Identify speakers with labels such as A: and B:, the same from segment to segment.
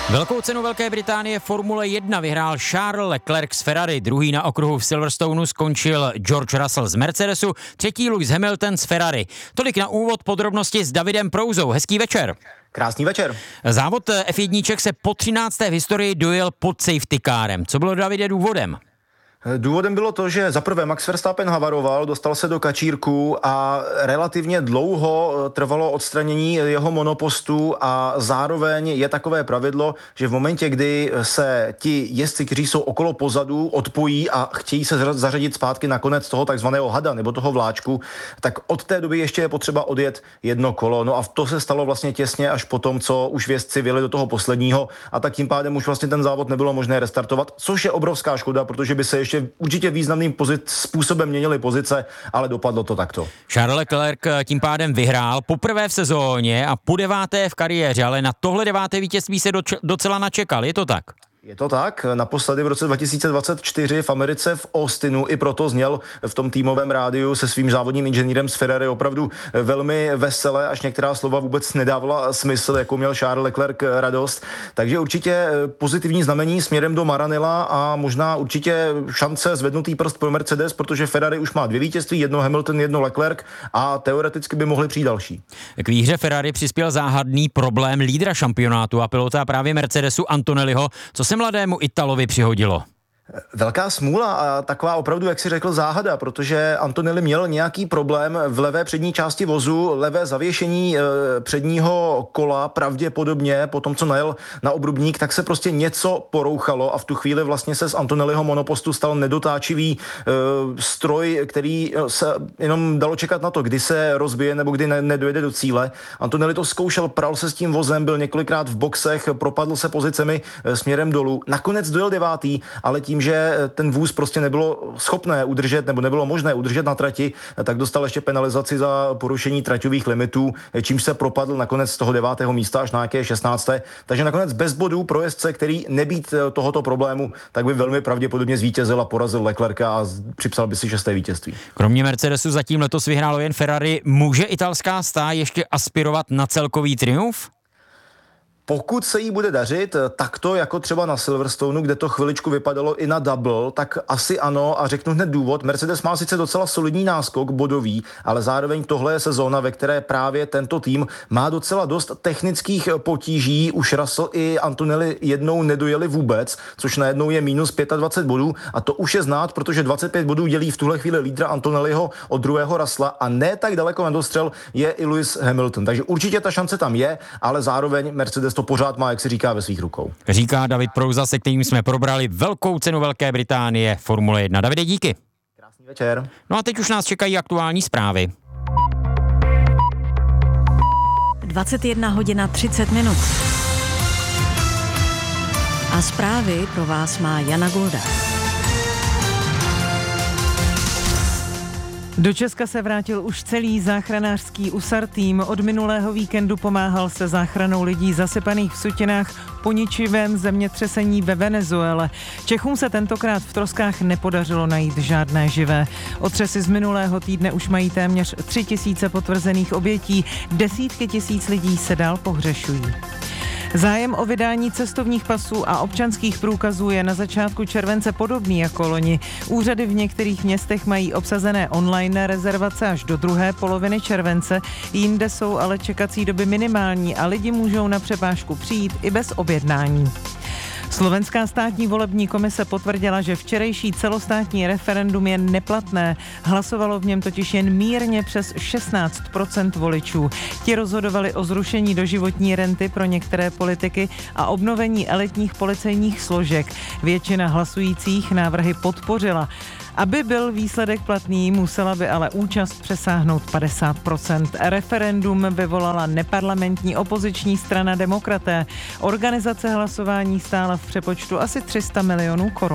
A: Velkou cenu Velké Británie Formule 1 vyhrál Charles Leclerc z Ferrari, druhý na okruhu v Silverstoneu skončil George Russell z Mercedesu, třetí Lewis Hamilton z Ferrari. Tolik na úvod, podrobnosti s Davidem Prouzou. Hezký večer.
B: Krásný večer.
A: Závod F1 se po 13. v historii dojel pod safety carem. Co bylo, Davide, důvodem?
B: Důvodem bylo to, že zaprvé Max Verstappen havaroval, dostal se do kačírku a relativně dlouho trvalo odstranění jeho monopostu a zároveň je takové pravidlo, že v momentě, kdy se ti jezdci, kteří jsou okolo pozadu, odpojí a chtějí se zařadit zpátky na konec toho takzvaného hada nebo toho vláčku, tak od té doby ještě je potřeba odjet jedno kolo. No a to se stalo vlastně těsně až po tom, co už jezdci vyjeli do toho posledního a tak tím pádem už vlastně ten závod nebylo možné restartovat, což je obrovská škoda, protože by se ještě určitě významným způsobem měnily pozice, ale dopadlo to takto.
A: Charles Leclerc tím pádem vyhrál poprvé v sezóně a po 9. v kariéře, ale na tohle 9. vítězství se docela načekal, je to tak?
B: Je to tak, naposledy v roce 2024 v Americe v Austinu, i proto zněl v tom týmovém rádiu se svým závodním inženýrem z Ferrari opravdu velmi veselé, až některá slova vůbec nedávala smysl, jako měl Charles Leclerc radost. Takže určitě pozitivní znamení směrem do Maranella a možná určitě šance zvednutý prst pro Mercedes, protože Ferrari už má 2 vítězství, jedno Hamilton, jedno Leclerc a teoreticky by mohli přijít další.
A: K výhře Ferrari přispěl záhadný problém lídra šampionátu a pilota právě Mercedesu Antonelliho, co se mladému Italovi přihodilo.
B: Velká smůla a taková opravdu, jak si řekl, záhada, protože Antonelli měl nějaký problém v levé přední části vozu, levé zavěšení předního kola, pravděpodobně po tom, co najel na obrubník, tak se prostě něco porouchalo a v tu chvíli vlastně se z Antonelliho monopostu stal nedotáčivý stroj, který se jenom dalo čekat na to, kdy se rozbije nebo kdy nedojede do cíle. Antonelli to zkoušel, pral se s tím vozem, byl několikrát v boxech, propadl se pozicemi směrem dolů. Nakonec dojel 9., ale tím, že ten vůz prostě nebylo schopné udržet nebo nebylo možné udržet na trati, tak dostal ještě penalizaci za porušení traťových limitů, čímž se propadl nakonec z toho 9. místa až na nějaké 16. Takže nakonec bez bodů pro jezdce, který nebýt tohoto problému, tak by velmi pravděpodobně zvítězil a porazil Leclerca a připsal by si 6. vítězství.
A: Kromě Mercedesu zatím letos vyhrálo jen Ferrari. Může italská stáj ještě aspirovat na celkový triumf?
B: Pokud se jí bude dařit takto, jako třeba na Silverstoneu, kde to chviličku vypadalo i na double, tak asi ano a řeknu hned důvod. Mercedes má sice docela solidní náskok bodový, ale zároveň tohle je sezóna, ve které právě tento tým má docela dost technických potíží. Už Russell i Antonelli jednou nedojeli vůbec, což najednou je minus 25 bodů a to už je znát, protože 25 bodů dělí v tuhle chvíli lídra Antonelliho od druhého Russella a ne tak daleko na dostřel je i Lewis Hamilton. Takže určitě ta šance tam je, ale zároveň Mercedes to pořád má, jak se říká, ve svých rukou.
A: Říká David Prouza, se kterým jsme probrali velkou cenu Velké Británie Formule 1. Davide, díky.
B: Krásný večer.
A: No a teď už nás čekají aktuální zprávy.
C: 21:30. A zprávy pro vás má Jana Golda.
D: Do Česka se vrátil už celý záchranářský USAR tým. Od minulého víkendu pomáhal se záchranou lidí zasypaných v sutinách po ničivém zemětřesení ve Venezuele. Čechům se tentokrát v troskách nepodařilo najít žádné živé. Otřesy z minulého týdne už mají téměř 3 000 potvrzených obětí. Desítky tisíc lidí se dál pohřešují. Zájem o vydání cestovních pasů a občanských průkazů je na začátku července podobný jako loni. Úřady v některých městech mají obsazené online rezervace až do druhé poloviny července, jinde jsou ale čekací doby minimální a lidi můžou na přepážku přijít i bez objednání. Slovenská státní volební komise potvrdila, že včerejší celostátní referendum je neplatné. Hlasovalo v něm totiž jen mírně přes 16% voličů. Ti rozhodovali o zrušení doživotní renty pro některé politiky a obnovení elitních policejních složek. Většina hlasujících návrhy podpořila. Aby byl výsledek platný, musela by ale účast přesáhnout 50%. Referendum vyvolala neparlamentní opoziční strana Demokraté. Organizace hlasování stála v přepočtu asi 300 milionů korun.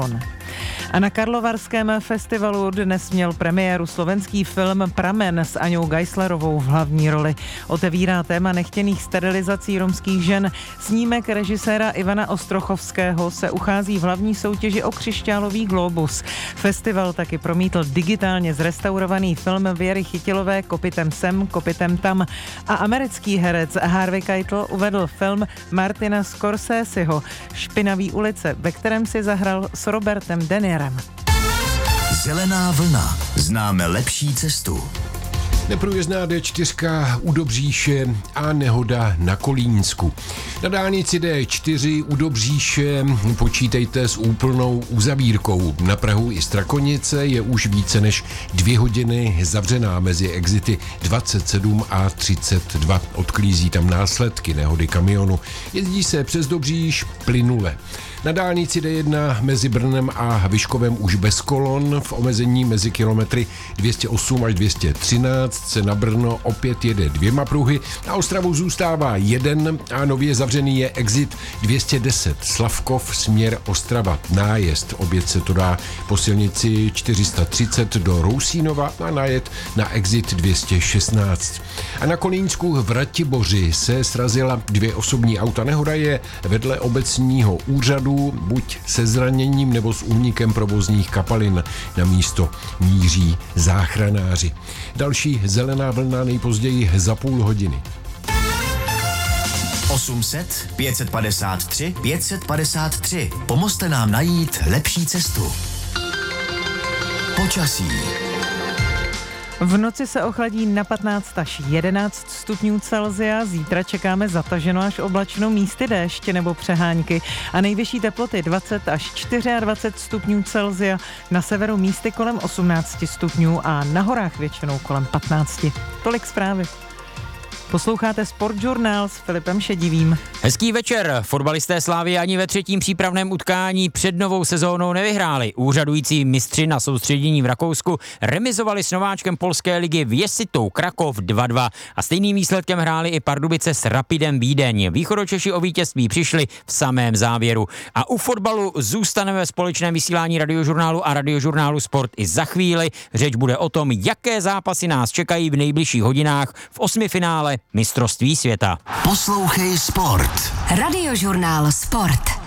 D: A na Karlovarském festivalu dnes měl premiéru slovenský film Pramen s Aňou Geislerovou v hlavní roli. Otevírá téma nechtěných sterilizací romských žen. Snímek režiséra Ivana Ostrochovského se uchází v hlavní soutěži o křišťálový glóbus. Festival taky promítl digitálně zrestaurovaný film Věry Chytilové Kopytem sem, kopytem tam. A americký herec Harvey Keitel uvedl film Martina Scorseseho Špinavý ulice, ve kterém si zahrál s Robertem De Nirem.
E: Zelená vlna. Známe lepší cestu.
F: Neprůjezdná D4 u Dobříše a nehoda na Kolínsku. Na dálnici D4 u Dobříše počítejte s úplnou uzavírkou. Na prahu i Strakonice je už více než 2 hodiny zavřená mezi exity 27 a 32. Odklízí tam následky nehody kamionu. Jezdí se přes Dobříš plynule. Na dálnici D1 mezi Brnem a Vyškovem už bez kolon, v omezení mezi kilometry 208 až 213 se na Brno opět jede 2 pruhy, na Ostravu zůstává 1 a nově zavřený je exit 210 Slavkov směr Ostrava. Nájezd opět se to dá po silnici 430 do Rousínova a najet na exit 216. A na Kolínsku v Ratiboři se srazila 2 osobní auta. Nehoda je vedle obecního úřadu, buď se zraněním nebo s únikem provozních kapalin. Na místo míří záchranáři. Další zelená vlna nejpozději za půl hodiny.
E: 800 553 553. Pomozte nám najít lepší cestu. Počasí.
D: V noci se ochladí na 15 až 11 stupňů Celsia, zítra čekáme zataženo až oblačno, místy déšť nebo přehánky a nejvyšší teploty 20 až 24 stupňů Celsia, na severu místy kolem 18 stupňů a na horách většinou kolem 15. Tolik zprávy. Posloucháte Sportžurnál s Filipem Šedivým.
A: Hezký večer. Fotbalisté Slavie ani ve 3. přípravném utkání před novou sezónou nevyhráli. Úřadující mistři na soustředění v Rakousku remizovali s nováčkem polské ligy Věsitou Krakov 2-2 a stejným výsledkem hráli i Pardubice s Rapidem Vídeň. Východočeši o vítězství přišli v samém závěru. A u fotbalu zůstaneme ve společném vysílání Radiožurnálu a Radiožurnálu Sport i za chvíli. Řeč bude o tom, jaké zápasy nás čekají v nejbližších hodinách v 8. finále mistrovství světa.
E: Poslouchej Sport.
C: Radiožurnál Sport.